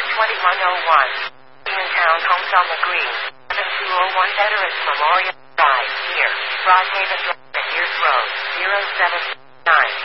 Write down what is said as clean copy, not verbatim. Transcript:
2101. In Town Homes on the Green. 7201 Veterans Memorial Drive, near Broadhaven Drive and Deers Road, 079.